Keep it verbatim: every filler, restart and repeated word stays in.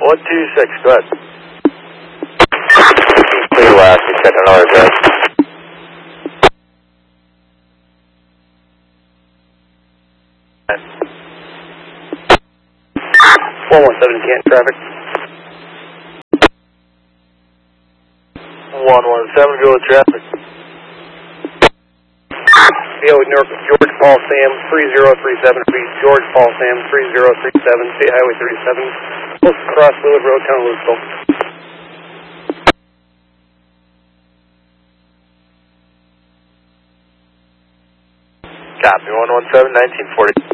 one two six, go ahead. Clear last, you set another address. four one seven Canton traffic. one one seven, go with traffic. V O North George Paul Sam three zero three seven, repeat George Paul Sam three zero three seven, State Highway thirty-seven, close to Cross Lewis Road, Town of Louisville. Copy, one one seven, nineteen forty.